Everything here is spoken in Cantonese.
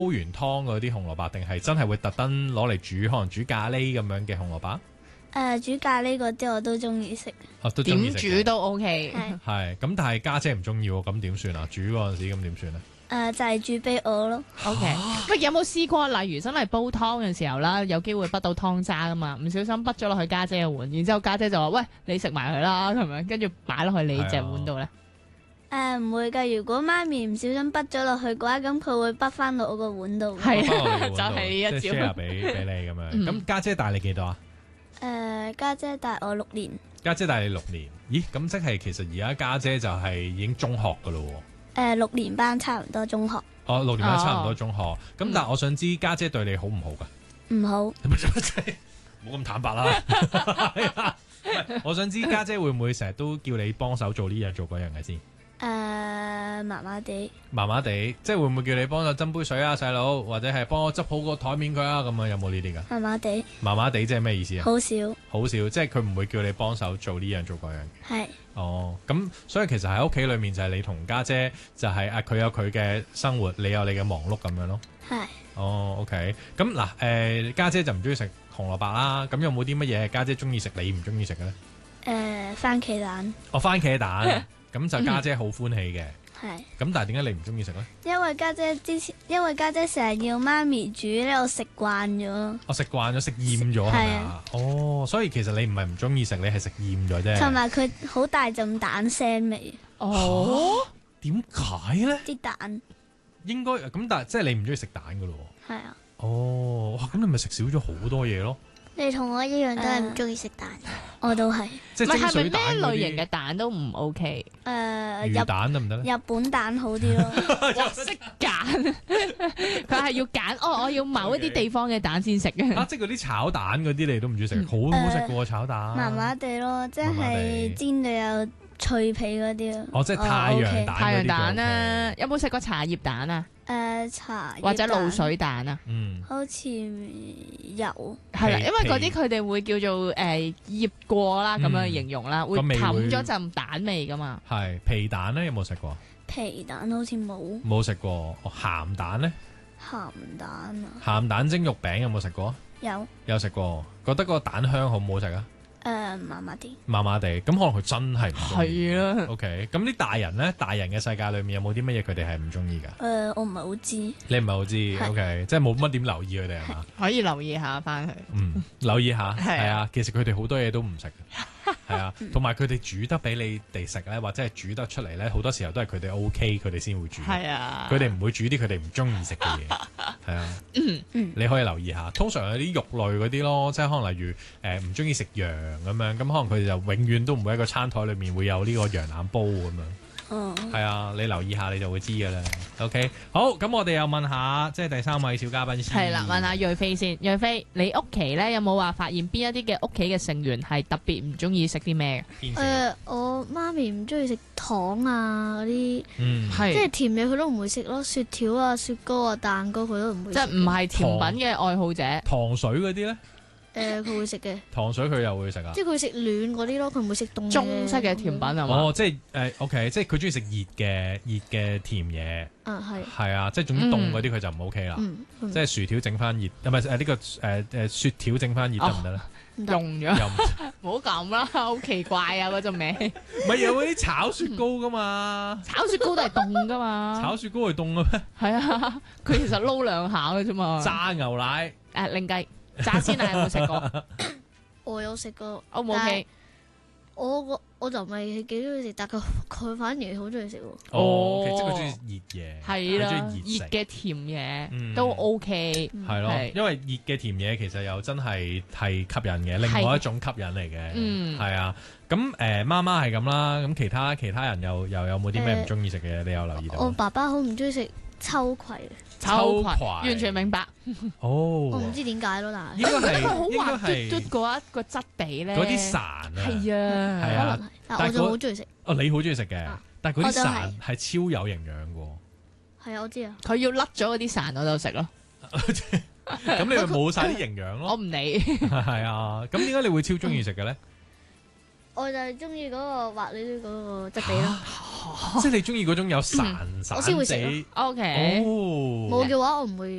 完湯嗰啲紅蘿蔔，定係真係會特登攞嚟煮，可能煮咖喱咁樣嘅紅蘿蔔？ 煮咖喱嗰啲我都中意食。 都中意點食嘅煮都 OK。 係咁，但係家姐唔中意喎，咁點算啊？煮嗰陣時咁點算咧？ 就係煮俾我咯。 OK，喂，有冇試過例如真係煲湯嘅時候啦，有機會滗到湯渣噶嘛？唔小心滗咗落去家姐嘅碗，然之後家姐就話：喂，你食埋佢啦，咁樣跟住擺落去你隻碗度咧。 唔會㗎，如果媽咪唔小心滗咗落去嘅話，咁佢會滗翻落我個碗度。 係翻落你個碗度就係呢一即係招 share 俾你咁樣。咁家姐大你幾多啊？ 家姐大我6年。 家姐大你6年，咦？咁即係其實而家家姐就係已經中學噶咯喎。 6年班差唔多中學。 哦，6年班差唔多中學。咁但係我想知家姐對你好唔好㗎？ 唔好。 冇咁坦白啦。我想知家姐會唔會成日都叫你幫手做呢樣做嗰樣嘅先？ 麻麻地。 麻麻地，即係會唔會叫你幫手斟杯水啊，細佬，或者係幫我執好個台面佢啊？咁樣有冇呢啲㗎？ 麻麻地。 麻麻地即係咩意思啊？ 好少。 好少，即係佢唔會叫你幫手做呢樣做嗰樣。 係。 哦，咁所以其實喺屋企裏面就係你同家姐就係佢有佢嘅生活，你有你嘅忙碌咁樣咯。 係。 哦，OK，咁嗱，家姐就唔中意食紅蘿蔔啦，咁有冇啲乜嘢家姐中意食你唔中意食嘅咧？ 番茄蛋。 哦，番茄蛋，咁就家姐好歡喜嘅。 係。 咁但係點解你唔中意食咧？ 因為家姐成日要媽咪煮咧，我食慣咗。 我食慣咗，食厭咗係咪啊？哦，所以其實你唔係唔中意食，你係食厭咗啫。 同埋佢好大陣蛋腥味。 哦， 點解咧？ 啲蛋。 應該咁，但係即係你唔中意食蛋噶咯？ 係啊。 哦，哇！咁你咪食少咗好多嘢咯。 你同我一樣都係唔中意食蛋，我都係。 即係蒸水蛋係咪咩類嗰啲型嘅蛋都唔 OK？ 魚蛋得唔得咧？ 日本蛋好啲咯。 我識揀，佢係要揀我要某一啲地方嘅蛋先食嘅。 即係嗰啲炒蛋嗰啲你都唔中意食，好好食嘅喎炒蛋。 麻麻地咯，即係煎到有脆皮嗰啲咯。 哦，即係太陽蛋。 太陽蛋啊！有冇食過茶葉蛋啊？ 茶葉或者鹵水蛋啊？ 好似有。 係啦，因為嗰啲佢哋會叫做醃過啦，咁樣形容啦，會冚咗陣蛋味噶嘛。 係皮蛋咧，有冇食過？ 皮蛋好似冇。 冇食過。鹹蛋咧？ 鹹蛋啊？ 鹹蛋蒸肉餅有冇食過？ 有食過，覺得個蛋香好唔好食啊？ 麻麻地。 麻麻地，咁可能佢真係唔中意。 係啦。 OK，咁啲大人咧，大人嘅世界裏面有冇啲乜嘢佢哋係唔中意㗎？ 我唔係好知。 你唔係好知 ，OK，即係冇乜點留意佢哋係嘛？ 可以留意下翻去。 留意下， 係啊，其實佢哋好多嘢都唔食嘅，係啊，同埋佢哋煮得俾你哋食咧，或者係煮得出嚟咧，好多時候都係佢哋 OK，佢哋先會煮。 係啊， 佢哋唔會煮啲佢哋唔中意食嘅嘢，係啊，你可以留意下。通常有啲肉類嗰啲咯，即係可能例如唔中意食羊咁樣，咁可能佢哋就永遠都唔會喺個餐台裏面會有呢個羊腩煲咁樣。係啊，你留意下你就會知㗎啦。OK，好，咁我哋又問下即係第3位小嘉賓先。 係啦，問下瑞飛先。瑞飛，你屋企咧有冇話發現邊一啲嘅屋企嘅成員係特別唔中意食啲咩嘅？ 我媽咪唔中意食糖啊嗰啲， 係即係甜嘢佢都唔會食咯，雪條啊、雪糕啊、蛋糕佢都唔會食。 即係唔係甜品嘅愛好者。 糖水嗰啲咧？ 佢會食嘅。 糖水佢又會食啊？ 即係佢會食暖嗰啲咯，佢唔會食凍嘅。 中式嘅甜品係嘛？ 哦，即係OK，即係佢中意食熱嘅甜嘢。係啊，即係總之凍嗰啲佢就唔 OK 啦。即係薯條整翻熱，唔係呢個雪條整翻熱得唔得咧？ 溶咗，唔好咁啦，好奇怪啊嗰陣味。 咪有嗰啲炒雪糕噶嘛？ 炒雪糕都係凍噶嘛？ 炒雪糕係凍嘅咩？ 係啊，佢其實撈兩下嘅啫嘛。 炸牛奶另計炸鮮奶有冇食過？ 我有食過 ，O 唔 OK？ 我就唔係幾中意食，但佢反而好中意食喎。 哦，即係佢中意熱嘢， 係啦， 中意熱嘅甜嘢都 OK。 係咯，因為熱嘅甜嘢其實又真係吸引嘅，另外一種吸引嚟嘅。係啊，咁媽媽係咁啦，咁其他人又有冇啲咩唔中意食嘅嘢？你有留意到？ 我爸爸好唔中意食秋葵。 秋葵完全明白。 我唔知點解咯，但係應該係好滑嘟嘟嗰一個質地咧， 嗰啲潺啊， 係啊， 係啊， 但我就好中意食。 你好中意食嘅，但係嗰啲潺係超有營養嘅。 係啊，我知啊。 佢要甩咗嗰啲潺我就食咯。 咁你咪冇晒啲營養咯。 我唔理。 係啊，咁點解你會超中意食嘅咧？ 我就係中意嗰個滑捋捋嗰個質地咯。 即係你中意嗰種有散散我先會食地。 O K， 哦， 冇嘅話我唔會